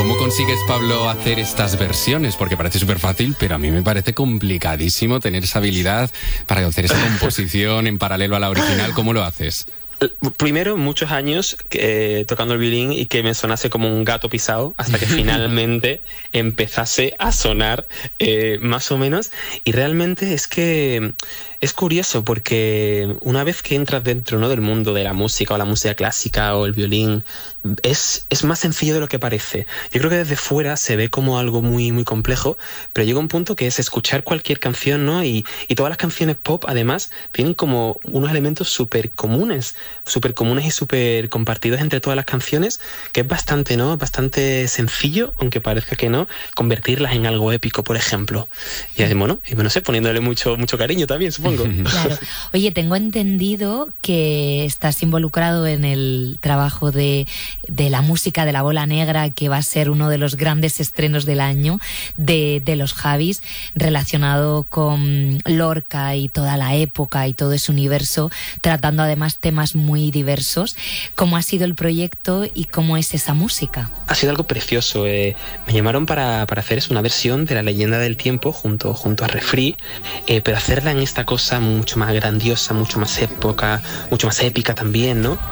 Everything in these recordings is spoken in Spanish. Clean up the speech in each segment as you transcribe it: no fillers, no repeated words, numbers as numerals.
¿Cómo consigues, Pablo, hacer estas versiones? Porque parece súper fácil, pero a mí me parece complicadísimo tener esa habilidad para hacer esa composición en paralelo a la original. ¿Cómo lo haces? Primero, muchos años tocando el violín y que me sonase como un gato pisado hasta que finalmente empezase a sonar más o menos. Y realmente es que es curioso porque una vez que entras dentro, ¿no?, del mundo de la música o la música clásica o el violín, es más sencillo de lo que parece. Yo creo que desde fuera se ve como algo muy, muy complejo, pero llega un punto que es escuchar cualquier canción, ¿no? Y todas las canciones pop, además, tienen como unos elementos súper comunes y súper compartidos entre todas las canciones, que es bastante, ¿no?, bastante sencillo, aunque parezca que no, convertirlas en algo épico, por ejemplo. Y bueno, no sé, poniéndole mucho cariño también, supongo. Claro. Oye, tengo entendido que estás involucrado en el trabajo de la música de La Bola Negra, que va a ser uno de los grandes estrenos del año de los Javis, relacionado con Lorca y toda la época y todo ese universo, tratando además temas muy diversos. ¿Cómo ha sido el proyecto y cómo es esa música? Ha sido algo precioso. Me llamaron para hacer una versión de La Leyenda del Tiempo junto a Refri, pero hacerla en esta cosa mucho más grandiosa, mucho más épica también, ¿no?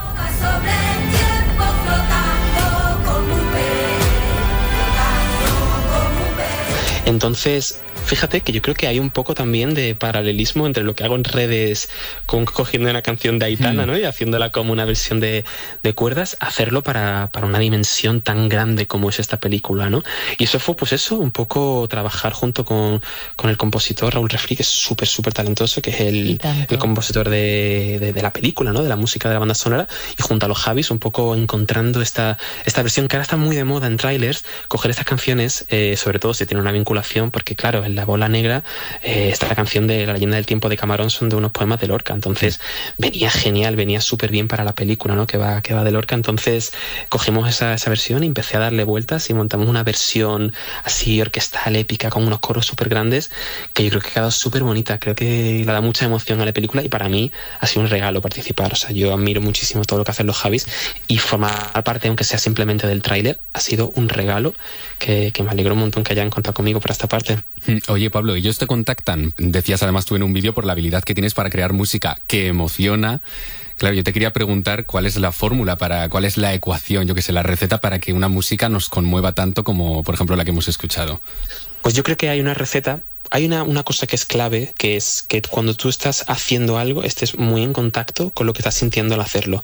Entonces, fíjate que yo creo que hay un poco también de paralelismo entre lo que hago en redes, cogiendo una canción de Aitana, ¿no?, y haciéndola como una versión de cuerdas, hacerlo para una dimensión tan grande como es esta película, ¿no? Y eso fue, pues eso, un poco trabajar junto con el compositor Raúl Refri, que es súper talentoso, que es el compositor de la película, ¿no?, de la música de la banda sonora, y junto a los Javis, un poco encontrando esta versión que ahora está muy de moda en trailers, coger estas canciones, sobre todo si tiene una vinculación, porque claro, en La Bola Negra está la canción de La Leyenda del Tiempo de Camarón, son de unos poemas de Lorca, entonces venía genial, venía súper bien para la película, ¿no?, que va de Lorca. Entonces cogimos esa versión y empecé a darle vueltas y montamos una versión así orquestal, épica, con unos coros súper grandes, que yo creo que ha quedado súper bonita. Creo que le da mucha emoción a la película y para mí ha sido un regalo participar. O sea, yo admiro muchísimo todo lo que hacen los Javis y formar parte, aunque sea simplemente del tráiler, ha sido un regalo que me alegro un montón que hayan contado conmigo para esta parte. Oye, Pablo, ellos te contactan, decías además tú en un vídeo, por la habilidad que tienes para crear música que emociona. Claro, yo te quería preguntar cuál es la fórmula, cuál es la ecuación, yo qué sé, la receta para que una música nos conmueva tanto como, por ejemplo, la que hemos escuchado. Pues yo creo que hay una receta. Hay una cosa que es clave, que es que cuando tú estás haciendo algo, estés muy en contacto con lo que estás sintiendo al hacerlo.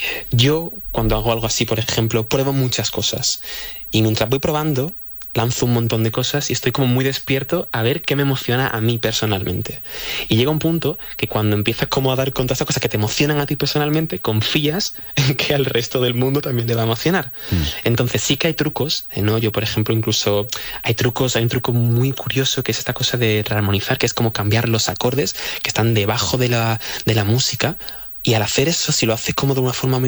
Yo, cuando hago algo así, por ejemplo, pruebo muchas cosas. Y mientras voy probando, lanzo un montón de cosas y estoy como muy despierto a ver qué me emociona a mí personalmente. Y llega un punto que cuando empiezas como a dar con todas esas cosas que te emocionan a ti personalmente, confías en que al resto del mundo también le va a emocionar. Entonces sí que hay trucos, ¿no? Yo, por ejemplo, incluso hay un truco muy curioso que es esta cosa de rearmonizar, que es como cambiar los acordes que están debajo de la música, y al hacer eso, si lo haces como de una forma muy